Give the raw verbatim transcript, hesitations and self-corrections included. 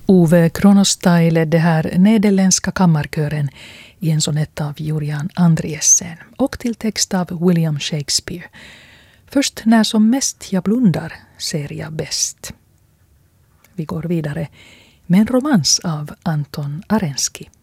Ove Kronostai ledde här nederländska kammarkören i en sonett av Julian Andriessen och till text av William Shakespeare. Först när som mest jag blundar ser jag bäst. Vi går vidare med en romans av Anton Arensky.